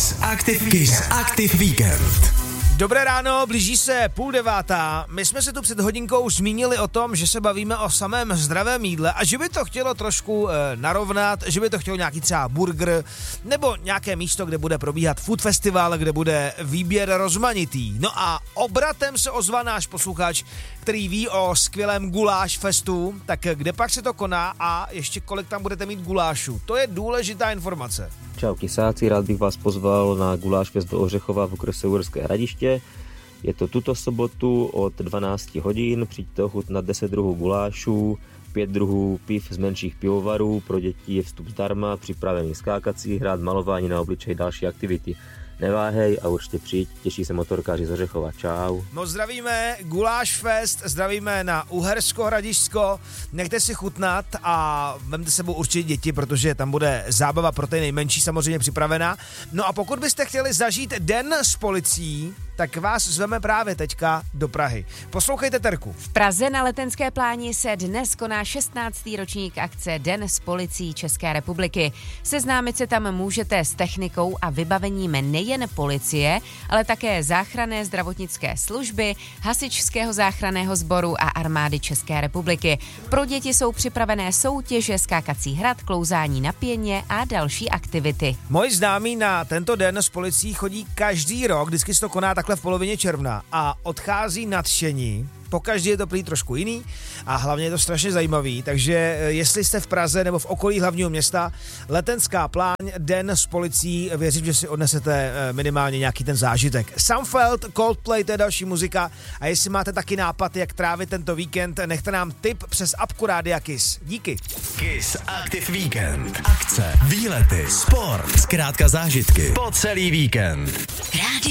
Kiss Active Weekend. Dobré ráno, blíží se 8:30. My jsme se tu před hodinkou zmínili o tom, že se bavíme o samém zdravém jídle a že by to chtělo trošku narovnat, že by to chtělo nějaký třeba burger nebo nějaké místo, kde bude probíhat food festival, kde bude výběr rozmanitý. No a obratem se ozval náš posluchač, který ví o skvělém guláš festu, tak kde pak se to koná a ještě kolik tam budete mít gulášů. To je důležitá informace. Čau kisáci, rád bych vás pozval na Guláš fest do Ořechova v okrese Uherské Hradiště. Je to tuto sobotu od 12 hodin, přijďte ochutnat 10 druhů gulášů, 5 druhů piv z menších pivovarů, pro děti je vstup zdarma, připravený skákací hrát, malování na obličej, další aktivity. Neváhej a určitě přijď, těší se motorkáři z Ořechova. Čau. Moc zdravíme, Guláš fest, zdravíme na Uhersko Hradišťsko, nechte si chutnat a vemte sebou určitě děti, protože tam bude zábava pro ty nejmenší samozřejmě připravená. No a pokud byste chtěli zažít den s policií, tak vás zveme právě teďka do Prahy. Poslouchejte Terku. V Praze na Letenské pláni se dnes koná 16. ročník akce Den s policií České republiky. Seznámit se tam můžete s technikou a vybavením nejen policie, ale také záchranné zdravotnické služby, hasičského záchranného sboru a armády České republiky. Pro děti jsou připravené soutěže, skákací hrad, klouzání na pěně a další aktivity. Moji známí na tento den s policií chodí každý rok, vždycky se to koná takhle v polovině června a odchází nadšení. Pokaždý je to prý trošku jiný a hlavně je to strašně zajímavý, takže jestli jste v Praze nebo v okolí hlavního města, Letenská pláň, den s policií, věřím, že si odnesete minimálně nějaký ten zážitek. Sunfeld, Coldplay, to je další muzika a jestli máte taky nápad, jak trávit tento víkend, nechte nám tip přes apku Rádia Kiss. Díky. Kiss Active Weekend. Akce, výlety, sport, zkrátka zážitky po celý víkend.